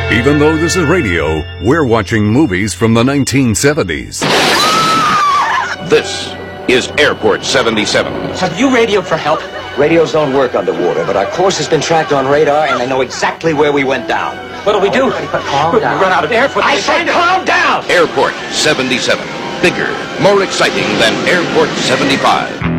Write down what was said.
Even though this is radio, we're watching movies from the 1970s. This is Airport 77. Have you radioed for help? Radios don't work underwater, but our course has been tracked on radar, and they know exactly where we went down. What'll we do? Calm down. We run out of air for I said calm down! Airport 77. Bigger, more exciting than Airport 75.